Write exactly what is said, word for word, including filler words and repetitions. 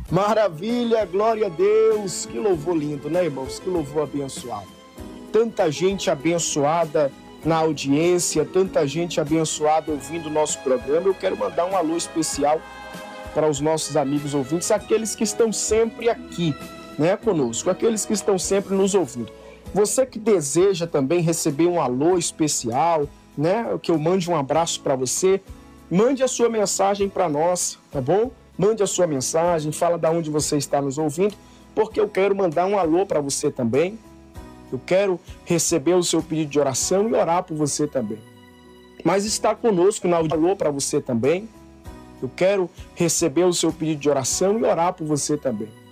Maravilha, glória a Deus. Que louvor lindo, né, irmãos? Que louvor abençoado. Tanta gente abençoada na audiência, tanta gente abençoada ouvindo o nosso programa. Eu quero mandar um alô especial para os nossos amigos ouvintes, aqueles que estão sempre aqui, né, conosco, aqueles que estão sempre nos ouvindo. Você que deseja também receber um alô especial, né, que eu mande um abraço para você, mande a sua mensagem para nós, tá bom? Mande a sua mensagem, fala de onde você está nos ouvindo, porque eu quero mandar um alô para você também. Eu quero receber o seu pedido de oração e orar por você também. Mas está conosco na alô para você também. Eu quero receber o seu pedido de oração e orar por você também.